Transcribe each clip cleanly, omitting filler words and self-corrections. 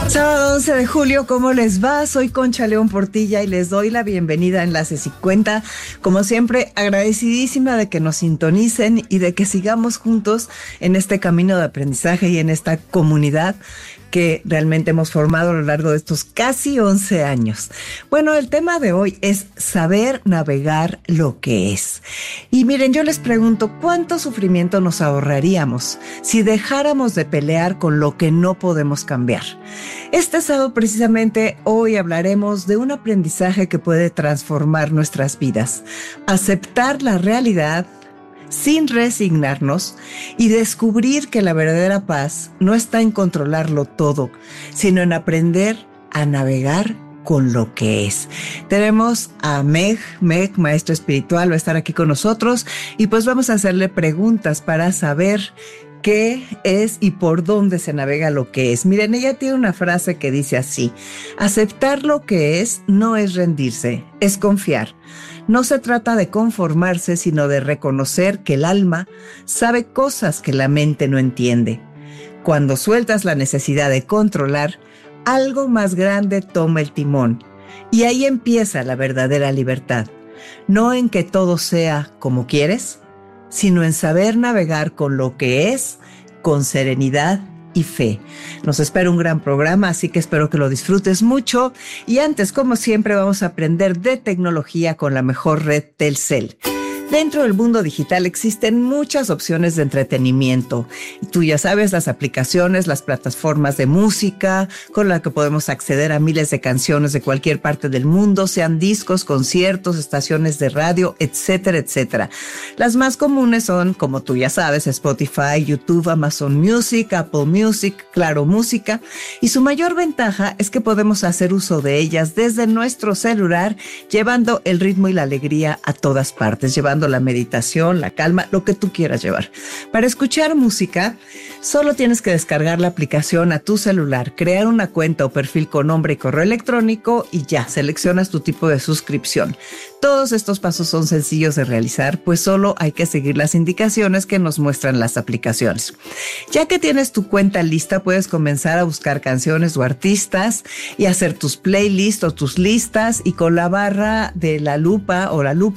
Sábado 11 de julio, ¿cómo les va? Soy Concha León Portilla y les doy la bienvenida a Enlace 50. Como siempre, agradecidísima de que nos sintonicen y de que sigamos juntos en este camino de aprendizaje y en esta comunidad que realmente hemos formado a lo largo de estos casi 11 años. Bueno, el tema de hoy es saber navegar lo que es. Y miren, yo les pregunto, ¿cuánto sufrimiento nos ahorraríamos si dejáramos de pelear con lo que no podemos cambiar? Este sábado, precisamente, hoy hablaremos de un aprendizaje que puede transformar nuestras vidas. Aceptar la realidad sin resignarnos y descubrir que la verdadera paz no está en controlarlo todo, sino en aprender a navegar con lo que es. Tenemos a Meg, maestro espiritual, va a estar aquí con nosotros y pues vamos a hacerle preguntas para saber qué es y por dónde se navega lo que es. Miren, ella tiene una frase que dice así: aceptar lo que es no es rendirse, es confiar. No se trata de conformarse, sino de reconocer que el alma sabe cosas que la mente no entiende. Cuando sueltas la necesidad de controlar, algo más grande toma el timón. Y ahí empieza la verdadera libertad. No en que todo sea como quieres, sino en saber navegar con lo que es, con serenidad y fe. Nos espera un gran programa, así que espero que lo disfrutes mucho. Y antes, como siempre, vamos a aprender de tecnología con la mejor red Telcel. Dentro del mundo digital existen muchas opciones de entretenimiento. Tú ya sabes, las aplicaciones, las plataformas de música con las que podemos acceder a miles de canciones de cualquier parte del mundo, sean discos, conciertos, estaciones de radio, etcétera, etcétera. Las más comunes son, como tú ya sabes, Spotify, YouTube, Amazon Music, Apple Music, Claro Música. Y su mayor ventaja es que podemos hacer uso de ellas desde nuestro celular, llevando el ritmo y la alegría a todas partes, llevando la meditación, la calma, lo que tú quieras llevar. Para escuchar música, solo tienes que descargar la aplicación a tu celular, crear una cuenta o perfil con nombre y correo electrónico y ya, seleccionas tu tipo de suscripción. Todos estos pasos son sencillos de realizar, pues solo hay que seguir las indicaciones que nos muestran las aplicaciones. Ya que tienes tu cuenta lista, puedes comenzar a buscar canciones o artistas y hacer tus playlists o tus listas, y con la barra de la lupa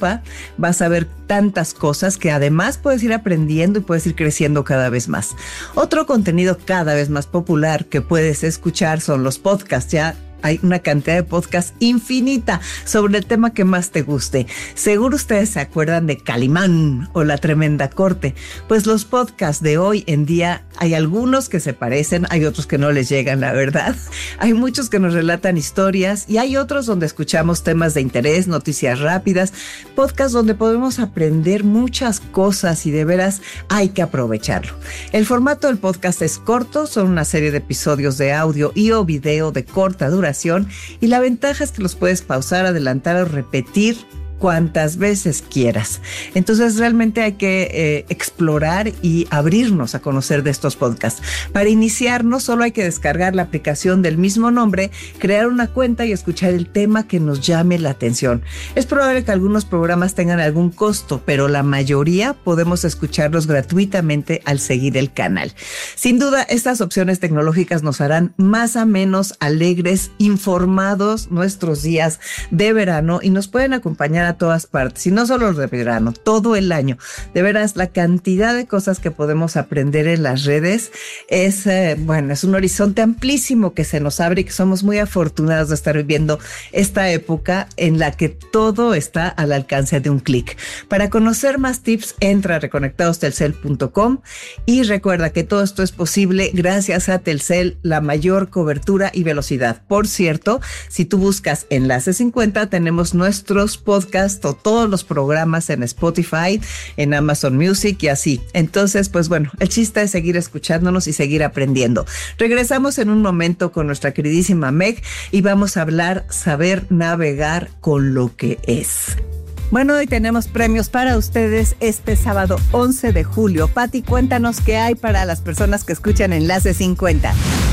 vas a ver tantas cosas que además puedes ir aprendiendo y puedes ir creciendo cada vez más. Otro contenido cada vez más popular que puedes escuchar son los podcasts. Ya hay una cantidad de podcasts infinita sobre el tema que más te guste. Seguro ustedes se acuerdan de Calimán o La Tremenda Corte. Pues los podcasts de hoy en día, hay algunos que se parecen, hay otros que no les llegan, la verdad. Hay muchos que nos relatan historias y hay otros donde escuchamos temas de interés, noticias rápidas, podcasts donde podemos aprender muchas cosas y de veras hay que aprovecharlo. El formato del podcast es corto, son una serie de episodios de audio y o video de corta duración, y la ventaja es que los puedes pausar, adelantar o repetir cuantas veces quieras. Entonces realmente hay que explorar y abrirnos a conocer de estos podcasts. Para iniciarnos solo hay que descargar la aplicación del mismo nombre, crear una cuenta y escuchar el tema que nos llame la atención. Es probable que algunos programas tengan algún costo, pero la mayoría podemos escucharlos gratuitamente al seguir el canal. Sin duda, estas opciones tecnológicas nos harán más amenos, alegres, informados nuestros días de verano y nos pueden acompañar a todas partes, y no solo los de verano, todo el año. De veras, la cantidad de cosas que podemos aprender en las redes es un horizonte amplísimo que se nos abre y que somos muy afortunados de estar viviendo esta época en la que todo está al alcance de un clic. Para conocer más tips, entra a reconectadostelcel.com y recuerda que todo esto es posible gracias a Telcel, la mayor cobertura y velocidad. Por cierto, si tú buscas Enlace 50, tenemos nuestros podcasts o todos los programas en Spotify, en Amazon Music y así. Entonces, pues bueno, el chiste es seguir escuchándonos y seguir aprendiendo. Regresamos en un momento con nuestra queridísima Meg y vamos a hablar saber navegar con lo que es. Bueno, hoy tenemos premios para ustedes este sábado 11 de julio. Pati, cuéntanos qué hay para las personas que escuchan Enlace 50.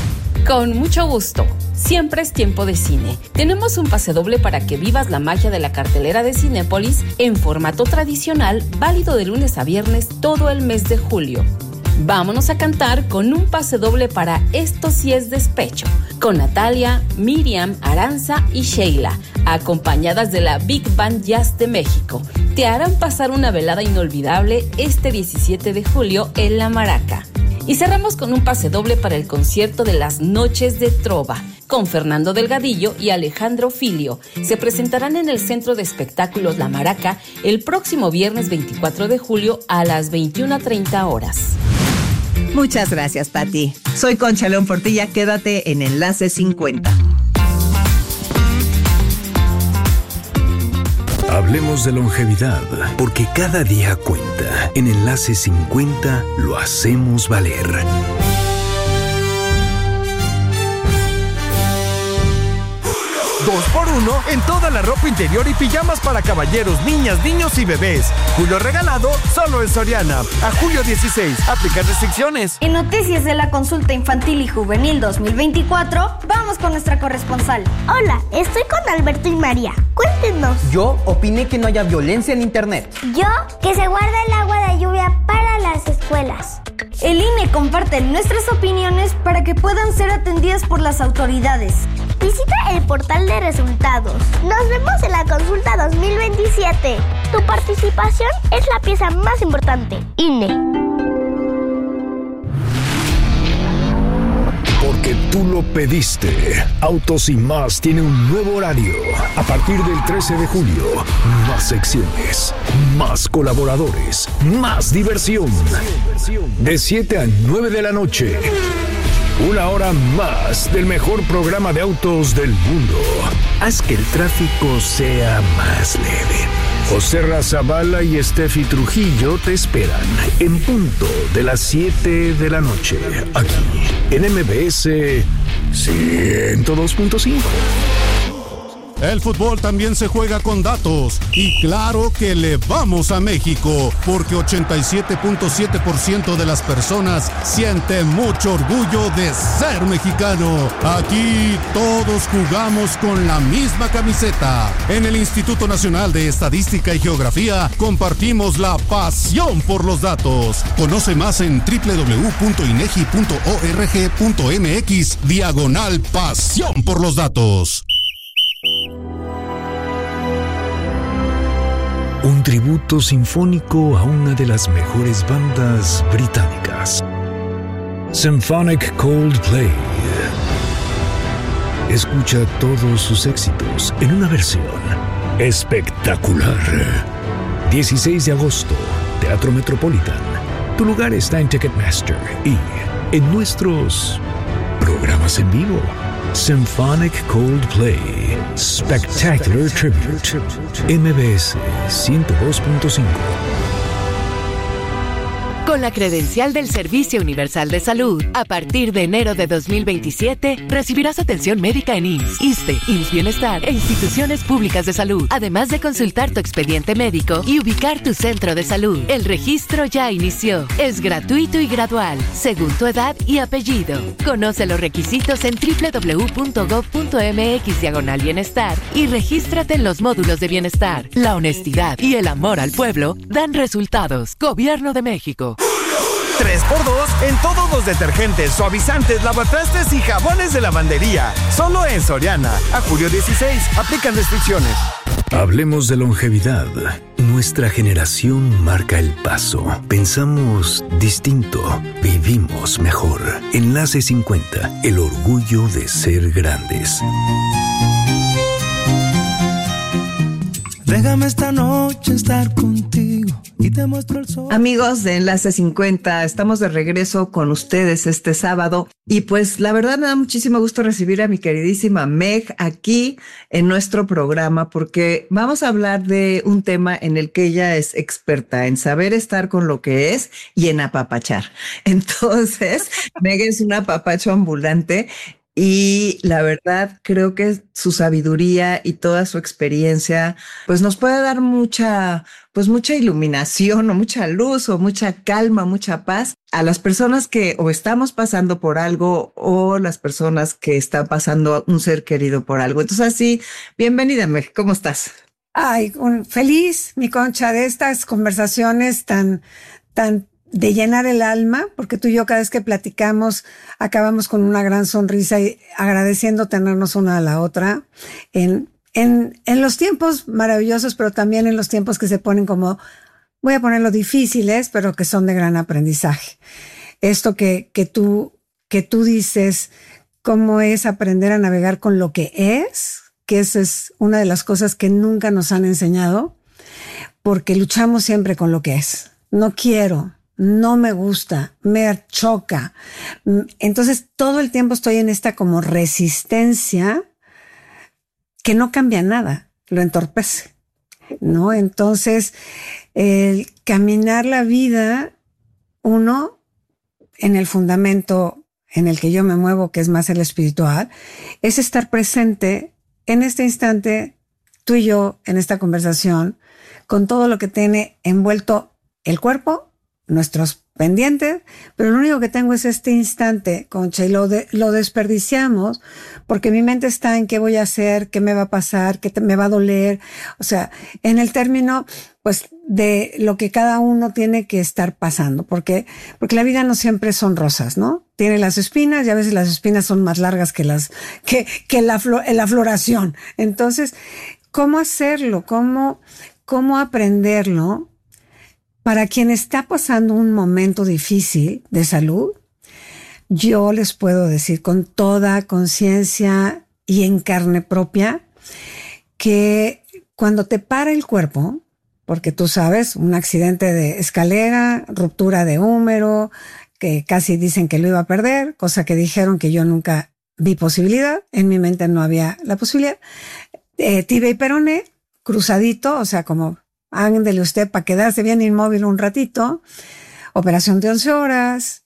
Con mucho gusto. Siempre es tiempo de cine. Tenemos un pase doble para que vivas la magia de la cartelera de Cinépolis en formato tradicional, válido de lunes a viernes todo el mes de julio. Vámonos a cantar con un pase doble para Esto sí es despecho, con Natalia, Miriam, Aranza y Sheila, acompañadas de la Big Band Jazz de México. Te harán pasar una velada inolvidable este 17 de julio en La Maraca. Y cerramos con un pase doble para el concierto de las Noches de Trova, con Fernando Delgadillo y Alejandro Filio. Se presentarán en el Centro de Espectáculos La Maraca el próximo viernes 24 de julio a las 21:30 horas. Muchas gracias, Pati. Soy Concha León Portilla, quédate en Enlace 50. Hablemos de longevidad, porque cada día cuenta. En Enlace 50 lo hacemos valer. 2x1 en toda la ropa interior y pijamas para caballeros, niñas, niños y bebés. Julio regalado solo en Soriana. A julio 16. Aplican restricciones. En noticias de la consulta infantil y juvenil 2024, vamos con nuestra corresponsal. Hola, estoy con Alberto y María. Cuéntenos. Yo opiné que no haya violencia en internet. Yo, que se guarde el agua de lluvia para las escuelas. El INE comparte nuestras opiniones para que puedan ser atendidas por las autoridades. Visita el portal de resultados. Nos vemos en la consulta 2027. Tu participación es la pieza más importante. INE. Porque tú lo pediste. Autos y Más tiene un nuevo horario. A partir del 13 de julio, más secciones, más colaboradores, más diversión. De 7 a 9 de la noche. Una hora más del mejor programa de autos del mundo. Haz que el tráfico sea más leve. José Razabala y Steffi Trujillo te esperan en punto de las 7 de la noche. Aquí, en MBS 102.5. El fútbol también se juega con datos y claro que le vamos a México porque 87.7% de las personas sienten mucho orgullo de ser mexicano. Aquí todos jugamos con la misma camiseta. En el Instituto Nacional de Estadística y Geografía compartimos la pasión por los datos. Conoce más en www.inegi.org.mx/pasión por los datos. Un tributo sinfónico a una de las mejores bandas británicas. Symphonic Coldplay. Escucha todos sus éxitos en una versión espectacular. 16 de agosto, Teatro Metropolitan. Tu lugar está en Ticketmaster y en nuestros programas en vivo. Symphonic Coldplay Spectacular Tribute. MBS 102.5. Con la credencial del Servicio Universal de Salud, a partir de enero de 2027, recibirás atención médica en IMSS, ISSSTE, IMSS Bienestar e instituciones públicas de salud, además de consultar tu expediente médico y ubicar tu centro de salud. El registro ya inició. Es gratuito y gradual, según tu edad y apellido. Conoce los requisitos en www.gov.mx/bienestar y regístrate en los módulos de bienestar. La honestidad y el amor al pueblo dan resultados. Gobierno de México. 3x2 en todos los detergentes, suavizantes, lavatrastes y jabones de lavandería. Solo en Soriana. A julio 16. Aplican restricciones. Hablemos de longevidad. Nuestra generación marca el paso. Pensamos distinto. Vivimos mejor. Enlace 50. El orgullo de ser grandes. Déjame esta noche estar contigo y te muestro el sol. Amigos de Enlace 50, estamos de regreso con ustedes este sábado y pues la verdad me da muchísimo gusto recibir a mi queridísima Meg aquí en nuestro programa porque vamos a hablar de un tema en el que ella es experta en saber estar con lo que es y en apapachar. Entonces, Meg es un apapacho ambulante. Y la verdad, creo que su sabiduría y toda su experiencia, pues nos puede dar mucha iluminación o mucha luz o mucha calma, mucha paz a las personas que o estamos pasando por algo o las personas que está pasando un ser querido por algo. Entonces, así, bienvenida, Meg, ¿cómo estás? Ay, feliz, mi Concha, de estas conversaciones tan de llenar el alma, porque tú y yo cada vez que platicamos acabamos con una gran sonrisa y agradeciendo tenernos una a la otra en los tiempos maravillosos, pero también en los tiempos que se ponen como, voy a ponerlo difíciles, pero que son de gran aprendizaje. Esto que tú dices, cómo es aprender a navegar con lo que es, que esa es una de las cosas que nunca nos han enseñado, porque luchamos siempre con lo que es. No quiero, no me gusta, me choca. Entonces todo el tiempo estoy en esta como resistencia que no cambia nada, lo entorpece, ¿no? Entonces, el caminar la vida, uno, en el fundamento en el que yo me muevo, que es más el espiritual, es estar presente en este instante, tú y yo, en esta conversación, con todo lo que tiene envuelto el cuerpo, nuestros pendientes, pero lo único que tengo es este instante, Concha, y lo desperdiciamos porque mi mente está en qué voy a hacer, qué me va a pasar, qué me va a doler, o sea, en el término, pues, de lo que cada uno tiene que estar pasando, porque la vida no siempre son rosas, ¿no? Tiene las espinas y a veces las espinas son más largas que la floración. Entonces, ¿cómo hacerlo? ¿Cómo aprenderlo? Para quien está pasando un momento difícil de salud, yo les puedo decir con toda conciencia y en carne propia que cuando te para el cuerpo, porque tú sabes, un accidente de escalera, ruptura de húmero, que casi dicen que lo iba a perder, cosa que dijeron que yo nunca vi posibilidad, en mi mente no había la posibilidad, tibia y peroné, cruzadito, o sea, como ándele usted para quedarse bien inmóvil un ratito, operación de 11 horas,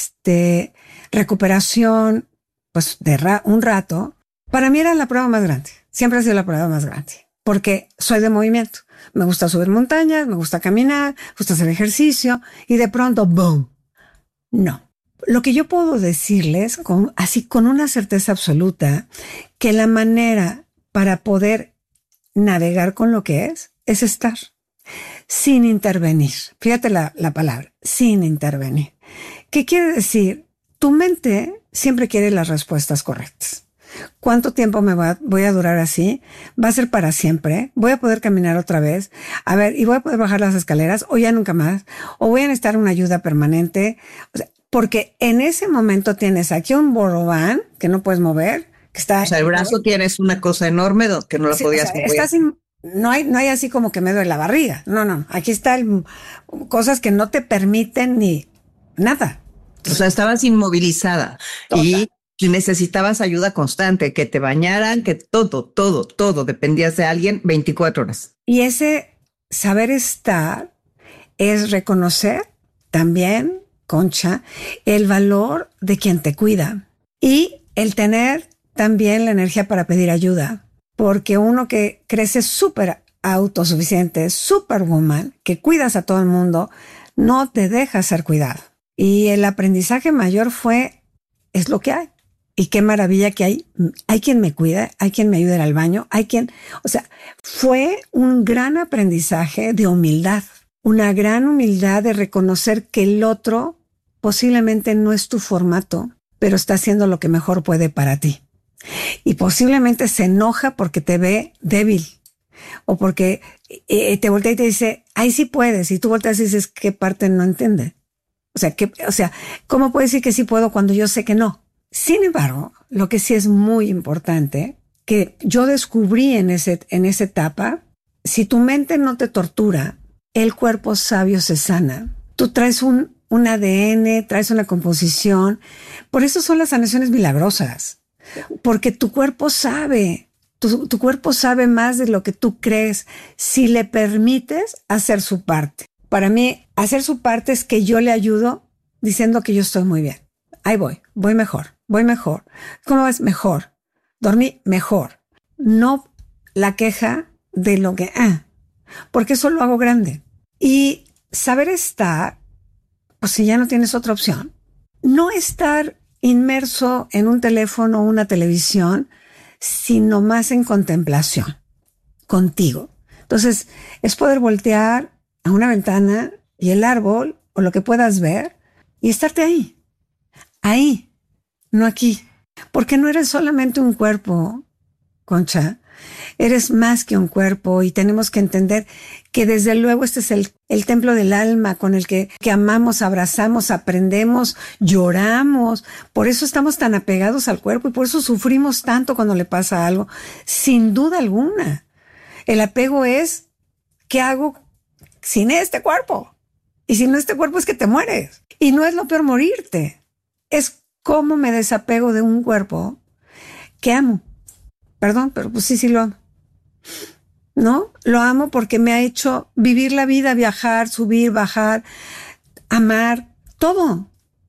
recuperación, pues de un rato. Para mí era la prueba más grande, siempre ha sido la prueba más grande, porque soy de movimiento, me gusta subir montañas, me gusta caminar, me gusta hacer ejercicio, y de pronto, ¡boom! No. Lo que yo puedo decirles, con una certeza absoluta, que la manera para poder navegar con lo que es estar sin intervenir. Fíjate la palabra, sin intervenir. ¿Qué quiere decir? Tu mente siempre quiere las respuestas correctas. ¿Cuánto tiempo voy a durar así? ¿Va a ser para siempre? ¿Voy a poder caminar otra vez? A ver, ¿y voy a poder bajar las escaleras? ¿O ya nunca más? ¿O voy a necesitar una ayuda permanente? O sea, porque en ese momento tienes aquí un borobán que no puedes mover, que está... O sea, el brazo tienes una cosa enorme que no la podías mover. No hay así como que me duele la barriga. No. Aquí están cosas que no te permiten ni nada. O sea, estabas inmovilizada. Total. Y necesitabas ayuda constante, que te bañaran, que todo. Dependías de alguien 24 horas. Y ese saber estar es reconocer también, Concha, el valor de quien te cuida. Y el tener también la energía para pedir ayuda. Porque uno que crece súper autosuficiente, superwoman, que cuidas a todo el mundo, no te deja ser cuidado. Y el aprendizaje mayor es lo que hay. Y qué maravilla que hay quien me cuida, hay quien me ayuda al baño, fue un gran aprendizaje de humildad, una gran humildad de reconocer que el otro posiblemente no es tu formato, pero está haciendo lo que mejor puede para ti. Y posiblemente se enoja porque te ve débil o porque te voltea y te dice, ay, sí puedes. Y tú volteas y dices, ¿qué parte no entiende? O sea, ¿cómo puedes decir que sí puedo cuando yo sé que no? Sin embargo, lo que sí es muy importante, que yo descubrí en esa etapa, si tu mente no te tortura, el cuerpo sabio se sana. Tú traes un ADN, traes una composición. Por eso son las sanaciones milagrosas. Porque tu cuerpo sabe, tu cuerpo sabe más de lo que tú crees si le permites hacer su parte. Para mí, hacer su parte es que yo le ayudo diciendo que yo estoy muy bien. Ahí voy mejor. ¿Cómo vas? Mejor. Dormí mejor. No la queja de lo que, porque eso lo hago grande. Y saber estar, pues si ya no tienes otra opción, no estar inmerso en un teléfono o una televisión, sino más en contemplación, contigo. Entonces, es poder voltear a una ventana y el árbol o lo que puedas ver y estarte ahí, no aquí. Porque no eres solamente un cuerpo, Concha. Eres más que un cuerpo y tenemos que entender que desde luego este es el templo del alma con el que amamos, abrazamos, aprendemos, lloramos. Por eso estamos tan apegados al cuerpo y por eso sufrimos tanto cuando le pasa algo. Sin duda alguna. El apego es, ¿qué hago sin este cuerpo? Y sin este cuerpo es que te mueres. Y no es lo peor morirte. Es cómo me desapego de un cuerpo que amo. Perdón, pero pues sí lo amo. ¿No? Lo amo porque me ha hecho vivir la vida, viajar, subir, bajar, amar, todo.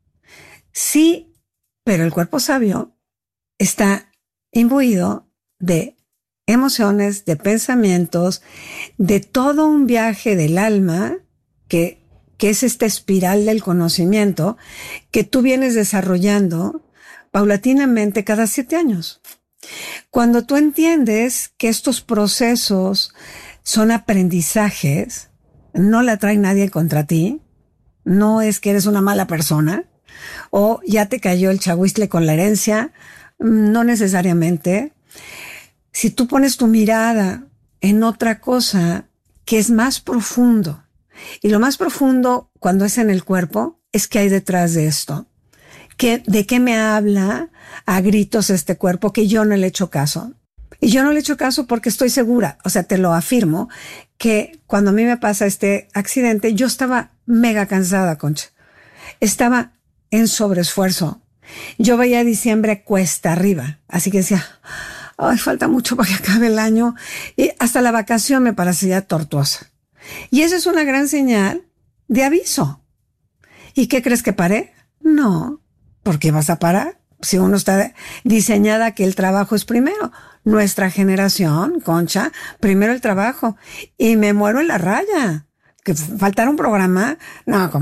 Sí, pero el cuerpo sabio está imbuido de emociones, de pensamientos, de todo un viaje del alma que es esta espiral del conocimiento que tú vienes desarrollando paulatinamente cada 7 años. Cuando tú entiendes que estos procesos son aprendizajes, no la trae nadie contra ti, no es que eres una mala persona, o ya te cayó el chahuizcle con la herencia, no necesariamente. Si tú pones tu mirada en otra cosa que es más profundo, y lo más profundo cuando es en el cuerpo, es que hay detrás de esto. ¿De qué me habla a gritos este cuerpo que yo no le he hecho caso? Y yo no le he hecho caso porque estoy segura, o sea, te lo afirmo, que cuando a mí me pasa este accidente, yo estaba mega cansada, Concha. Estaba en sobreesfuerzo. Yo veía diciembre cuesta arriba, así que decía, ay, falta mucho para que acabe el año. Y hasta la vacación me parecía tortuosa. Y eso es una gran señal de aviso. ¿Y qué crees que paré? No. ¿Por qué vas a parar? Si uno está diseñada que el trabajo es primero. Nuestra generación, Concha, primero el trabajo. Y me muero en la raya. Que faltara un programa, no,